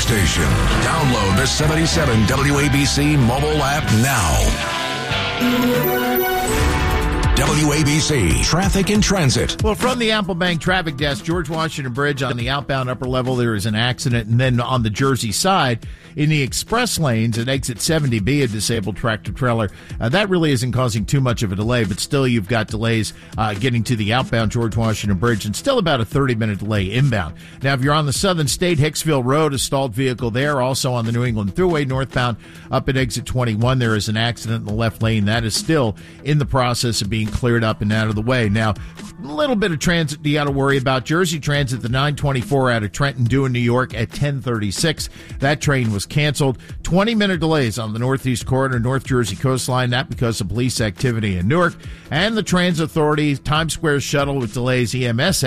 station. Download the 77 WABC mobile app now. WABC Traffic and Transit. Well, from the Apple Bank Traffic Desk, George Washington Bridge on the outbound upper level, there is an accident. And then on the Jersey side, in the express lanes at exit 70B, a disabled tractor trailer. That really isn't causing too much of a delay, but still you've got delays getting to the outbound George Washington Bridge, and still about a 30-minute delay inbound. Now, if you're on the Southern State, Hicksville Road, a stalled vehicle there. Also on the New England Thruway northbound up at exit 21, there is an accident in the left lane. That is still in the process of being cleared up and out of the way. Now, a little bit of transit you got to worry about. Jersey Transit, the 924 out of Trenton due in New York at 10:36. That train was canceled. 20-minute delays on the Northeast Corridor, North Jersey coastline. That because of police activity in Newark. And the Transit Authority Times Square shuttle with delays. EMS